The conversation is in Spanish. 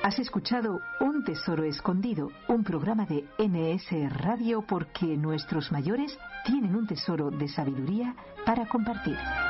Has escuchado Un Tesoro Escondido, un programa de NS Radio, porque nuestros mayores tienen un tesoro de sabiduría para compartir.